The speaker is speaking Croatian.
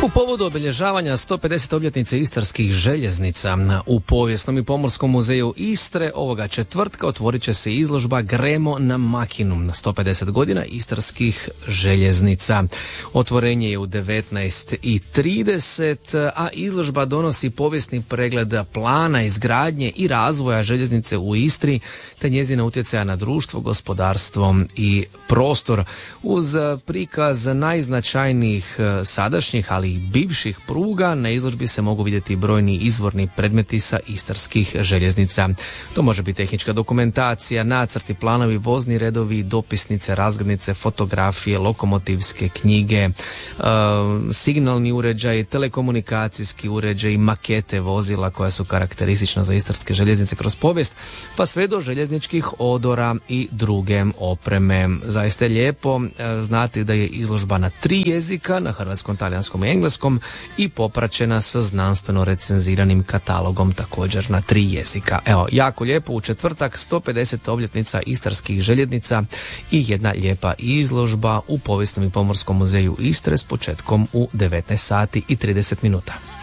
U povodu obilježavanja 150. obljetnice istarskih željeznica u Povijesnom i Pomorskom muzeju Istre ovoga četvrtka otvorit će se izložba Gremo na makinu na 150 godina istarskih željeznica. Otvorenje je u 19:30, a izložba donosi povijesni pregled plana izgradnje i razvoja željeznice u Istri te njezina utjecaja na društvo, gospodarstvo i prostor. Uz prikaz najznačajnijih sadašnjih, ali i bivših pruga, na izložbi se mogu vidjeti brojni izvorni predmeti sa istarskih željeznica. To može biti tehnička dokumentacija, nacrti, planovi, vozni redovi, dopisnice, razglednice, fotografije, lokomotivske knjige, signalni uređaj, telekomunikacijski uređaj, makete vozila koja su karakteristična za istarske željeznice kroz povijest, pa sve do željezničkih odora i druge opreme. Zaista je lijepo znati da je izložba na 3 jezika, na hrvatskom, talijanskom i engleskom, i popraćena sa znanstveno recenziranim katalogom također na 3 jezika. Evo, jako lijepo, u četvrtak 150. obljetnica istarskih željeznica i jedna lijepa izložba u Povijesnom i Pomorskom muzeju Istre s početkom u 19:30.